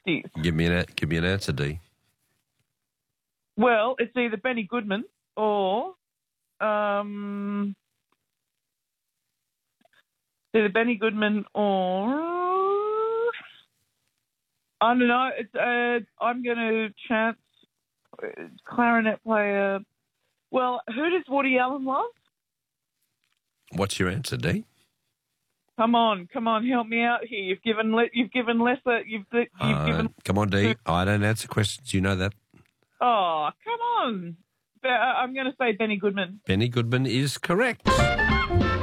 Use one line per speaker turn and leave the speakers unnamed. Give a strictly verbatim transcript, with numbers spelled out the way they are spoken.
fifties.
Give me an give me an answer, D.
Well, it's either Benny Goodman or um, it's either Benny Goodman or I don't know. It's uh, I'm going to chance uh, clarinet player. Well, who does Woody Allen love?
What's your answer, D?
Come on, come on, help me out here. You've given le- you've given lesser. You've you've
Uh,
given.
come on, D. I don't answer questions. You know that.
Oh, come on. Be- I'm going to say Benny Goodman.
Benny Goodman is correct.